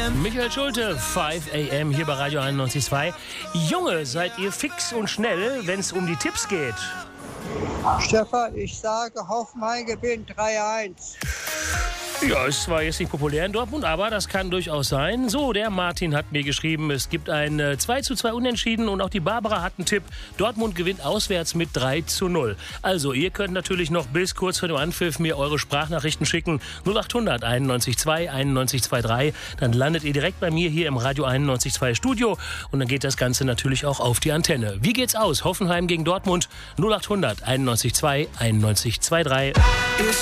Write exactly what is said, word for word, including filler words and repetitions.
M. Michael Schulte, fünf A M hier bei Radio einundneunzig Komma zwei. Junge, seid ihr fix und schnell, wenn es um die Tipps geht? Stefan, ich sage, Hoffenheim gewinnt drei eins. Ja, ist zwar jetzt nicht populär in Dortmund, aber das kann durchaus sein. So, der Martin hat mir geschrieben, es gibt ein äh, zwei zu zwei Unentschieden und auch die Barbara hat einen Tipp. Dortmund gewinnt auswärts mit drei zu null. Also, ihr könnt natürlich noch bis kurz vor dem Anpfiff mir eure Sprachnachrichten schicken. null achthundert einundneunzig zwei einundneunzig zweiunddreißig. Dann landet ihr direkt bei mir hier im Radio einundneunzig Komma zwei Studio und dann geht das Ganze natürlich auch auf die Antenne. Wie geht's aus? Hoffenheim gegen Dortmund null achthundert einundneunzig zwei einundneunzig zweiunddreißig.